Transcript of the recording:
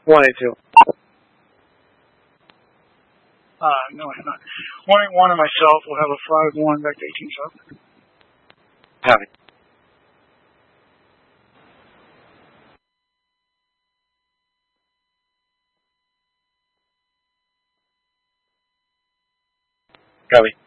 182. No, it's not. 181 and myself will have a 5-1 back to 18 south. Copy. Copy.